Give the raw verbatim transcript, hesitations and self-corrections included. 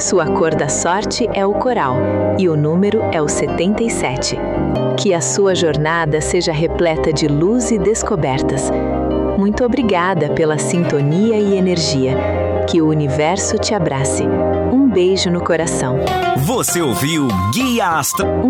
Sua cor da sorte é o coral e o número é o setenta e sete. Que a sua jornada seja repleta de luz e descobertas. Muito obrigada pela sintonia e energia. Que o universo te abrace. Um beijo no coração. Você ouviu Guia Astral.